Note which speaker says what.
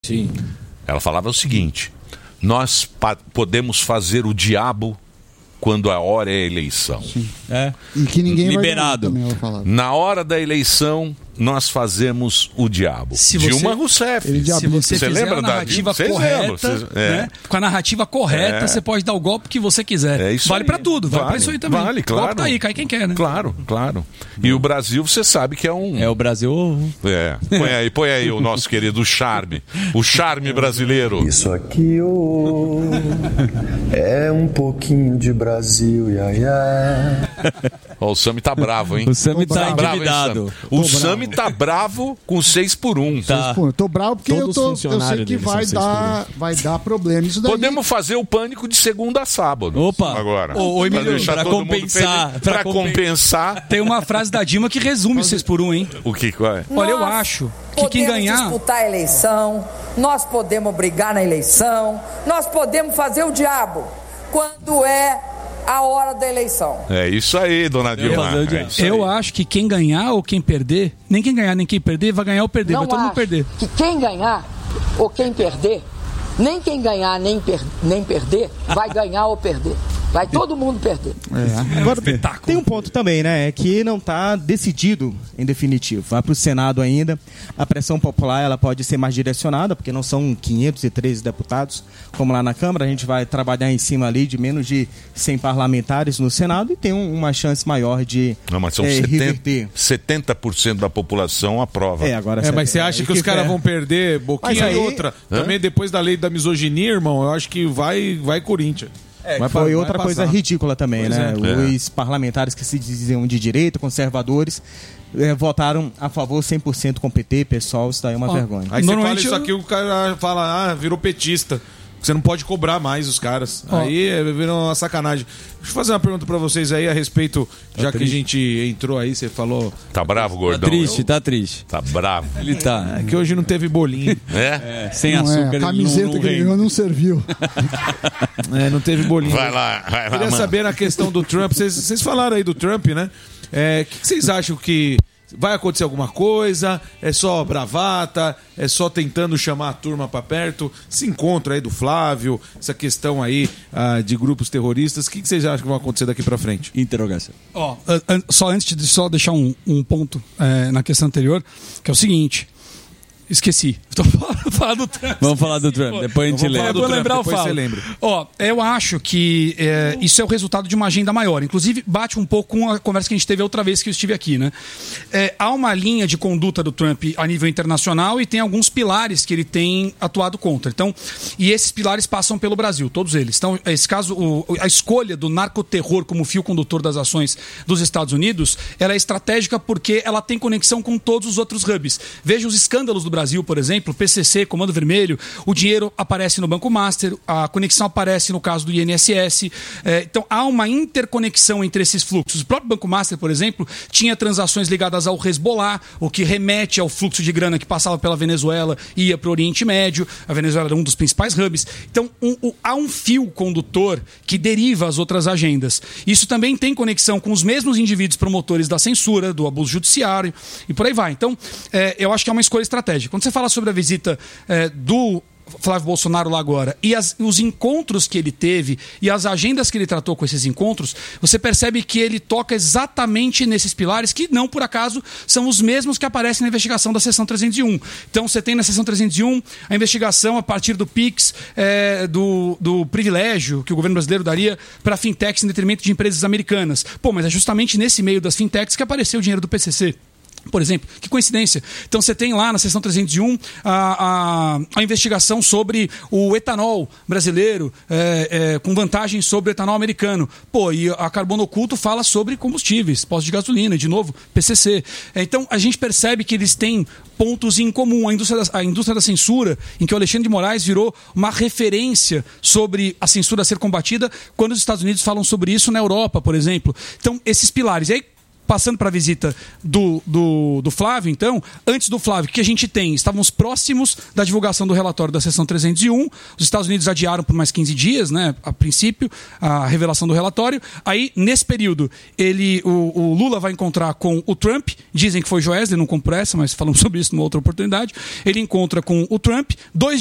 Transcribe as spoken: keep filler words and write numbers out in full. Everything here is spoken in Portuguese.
Speaker 1: Sim.
Speaker 2: Ela falava o seguinte: nós pa- podemos fazer o diabo quando a hora é eleição.
Speaker 3: Sim. É. E que ninguém
Speaker 1: liberado.
Speaker 3: Vai também, falar.
Speaker 2: Na hora da eleição, nós fazemos o diabo.
Speaker 4: Se você,
Speaker 2: Dilma Rousseff.
Speaker 4: Se você, você lembra a narrativa
Speaker 2: da
Speaker 4: correta,
Speaker 2: Vocês, é.
Speaker 4: né? Com a narrativa correta,
Speaker 2: é.
Speaker 4: você pode dar o golpe que você quiser.
Speaker 2: É isso
Speaker 4: vale
Speaker 2: aí.
Speaker 4: pra tudo, vale,
Speaker 2: vale
Speaker 4: pra isso aí também.
Speaker 2: Vale, claro.
Speaker 4: O golpe tá aí, cai quem quer, né?
Speaker 2: Claro, claro. E o Brasil, você sabe que é um...
Speaker 1: É o Brasil...
Speaker 2: É. Põe aí, põe aí o nosso querido charme. O charme brasileiro.
Speaker 5: Isso aqui oh, é um pouquinho de Brasil, ia, ia.
Speaker 2: Ó, o Sami tá bravo, hein?
Speaker 1: O Sami tá
Speaker 2: endividado.
Speaker 1: endividado.
Speaker 2: O Sami tá bravo com seis por um.
Speaker 1: Tá.
Speaker 3: Eu tô bravo porque eu,
Speaker 6: Todos
Speaker 3: tô,
Speaker 6: os
Speaker 3: eu sei
Speaker 6: funcionários
Speaker 3: que
Speaker 6: dele
Speaker 3: vai
Speaker 6: são
Speaker 3: dar, vai dar problema. Isso daí...
Speaker 2: Podemos fazer o pânico de segunda a sábado.
Speaker 4: Opa!
Speaker 2: Agora.
Speaker 4: Ô, ô, Emílio,
Speaker 2: pra deixar
Speaker 4: pra
Speaker 2: todo
Speaker 4: compensar,
Speaker 2: mundo feliz.
Speaker 4: pra
Speaker 2: Pra compensar.
Speaker 4: Tem uma frase da Dilma que resume seis por um, hein?
Speaker 2: O que qual é?
Speaker 4: Olha, eu acho que quem ganhar...
Speaker 7: Podemos disputar a eleição, nós podemos brigar na eleição, nós podemos fazer o diabo quando é a hora da eleição.
Speaker 2: É isso aí, dona Dilma.
Speaker 4: Eu,
Speaker 2: é isso
Speaker 4: eu
Speaker 2: aí.
Speaker 4: acho que quem ganhar ou quem perder, nem quem ganhar nem quem perder, vai ganhar ou perder,
Speaker 8: Não
Speaker 4: vai todo mundo
Speaker 8: acho
Speaker 4: perder.
Speaker 8: que quem ganhar ou quem perder, nem quem ganhar nem, per, nem perder, vai ganhar ou perder. Vai todo mundo perder.
Speaker 3: É.
Speaker 9: Agora, tem um ponto também, né? É que não está decidido em definitivo. Vai para o Senado ainda. A pressão popular ela pode ser mais direcionada, porque não são quinhentos e treze deputados, como lá na Câmara. A gente vai trabalhar em cima ali de menos de cem parlamentares no Senado e tem um, uma chance maior de
Speaker 2: Não, mas são
Speaker 9: é,
Speaker 2: setenta,
Speaker 9: reverter.
Speaker 2: setenta por cento da população aprova.
Speaker 9: É, agora
Speaker 6: É, mas você acha
Speaker 9: aí
Speaker 6: que os caras
Speaker 9: é.
Speaker 6: vão perder boquinha
Speaker 9: Mas aí-
Speaker 6: e outra?
Speaker 2: Hã?
Speaker 6: Também depois da lei da misoginia, irmão, eu acho que vai, vai Corinthians.
Speaker 9: É,
Speaker 6: Vai
Speaker 9: foi
Speaker 6: pa-
Speaker 9: outra
Speaker 6: vai
Speaker 9: coisa
Speaker 6: passar.
Speaker 9: ridícula também,
Speaker 6: Pois
Speaker 9: né?
Speaker 2: é.
Speaker 9: Os parlamentares que se diziam de direita, conservadores, eh, votaram a favor cem por cento com o P T, pessoal, isso daí é uma
Speaker 4: Ó,
Speaker 9: vergonha.
Speaker 6: Aí você fala
Speaker 4: Normalmente
Speaker 6: isso
Speaker 4: eu-
Speaker 6: aqui, o cara fala, ah, virou petista. Você não pode cobrar mais os caras.
Speaker 4: Ó.
Speaker 6: Aí é, virou uma sacanagem. Deixa eu fazer uma pergunta pra vocês aí a respeito, já que a gente entrou aí, você falou...
Speaker 2: Tá bravo,
Speaker 1: Tá
Speaker 2: gordão?
Speaker 1: triste, tá triste.
Speaker 2: Tá bravo.
Speaker 1: Ele tá.
Speaker 6: É que hoje não teve bolinho.
Speaker 2: É?
Speaker 1: É, sem
Speaker 3: Não
Speaker 1: açúcar,
Speaker 3: é, a
Speaker 1: ele
Speaker 3: camiseta
Speaker 1: não, não
Speaker 3: que
Speaker 1: rende.
Speaker 3: ganhou não serviu.
Speaker 6: É, não teve bolinho.
Speaker 2: Vai lá, vai lá,
Speaker 6: Queria
Speaker 2: mano.
Speaker 6: saber na questão do Trump. Vocês, vocês falaram aí do Trump, né? É, o que, que vocês acham que vai acontecer alguma coisa? É só bravata? É só tentando chamar a turma pra perto? Esse encontro aí do Flávio, essa questão aí ah, de grupos terroristas, o que, que vocês acham que vai acontecer daqui pra frente?
Speaker 1: Interrogação.
Speaker 4: Ó, an- an- só antes de só deixar um, um ponto é, na questão anterior, que é o seguinte. Esqueci. Estou falando do Trump.
Speaker 1: Vamos falar do Trump, depois a gente
Speaker 6: Vamos falar
Speaker 1: lembra.
Speaker 6: do
Speaker 4: Vou
Speaker 6: Trump,
Speaker 4: lembrar, eu
Speaker 6: depois
Speaker 4: falo.
Speaker 6: você lembra.
Speaker 4: Ó, eu acho que é, isso é o resultado de uma agenda maior. Inclusive, bate um pouco com a conversa que a gente teve outra vez que eu estive aqui, né? É, há uma linha de conduta do Trump a nível internacional e tem alguns pilares que ele tem atuado contra. Então, e esses pilares passam pelo Brasil, todos eles. Então, esse caso, o, a escolha do narcoterror como fio condutor das ações dos Estados Unidos, ela é estratégica porque ela tem conexão com todos os outros hubs. Veja os escândalos do Brasil, por exemplo, P C C, Comando Vermelho, o dinheiro aparece no Banco Master, a conexão aparece no caso do I N S S. É, então há uma interconexão entre esses fluxos. O próprio Banco Master, por exemplo, tinha transações ligadas ao Hezbollah, o que remete ao fluxo de grana que passava pela Venezuela e ia para o Oriente Médio. A Venezuela era um dos principais hubs. Então um, um, há um fio condutor que deriva as outras agendas. Isso também tem conexão com os mesmos indivíduos promotores da censura, do abuso judiciário e por aí vai. Então é, eu acho que é uma escolha estratégica. Quando você fala sobre a visita é, do Flávio Bolsonaro lá agora e as, os encontros que ele teve e as agendas que ele tratou com esses encontros, você percebe que ele toca exatamente nesses pilares que não por acaso são os mesmos que aparecem na investigação da seção trezentos e um. Então você tem na seção trezentos e um a investigação a partir do Pix, é, do, do privilégio que o governo brasileiro daria para fintechs em detrimento de empresas americanas. Pô, mas é justamente nesse meio das fintechs que apareceu o dinheiro do P C C. Por exemplo, que coincidência. Então você tem lá na seção trezentos e um a, a, a investigação sobre o etanol brasileiro é, é, com vantagens sobre o etanol americano. Pô, e a Carbono Oculto fala sobre combustíveis, postos de gasolina, e de novo, P C C. É, então a gente percebe que eles têm pontos em comum. A indústria, da, a indústria da censura, em que o Alexandre de Moraes virou uma referência sobre a censura a ser combatida, quando os Estados Unidos falam sobre isso na Europa, por exemplo. Então, esses pilares. E aí, passando para a visita do, do, do Flávio, então, antes do Flávio, o que a gente tem? Estávamos próximos da divulgação do relatório da sessão trezentos e um, os Estados Unidos adiaram por mais quinze dias, né, a princípio, a revelação do relatório. Aí, nesse período, ele, o, o Lula vai encontrar com o Trump, dizem que foi Joesley, não comprou essa, mas falamos sobre isso numa outra oportunidade. Ele encontra com o Trump, dois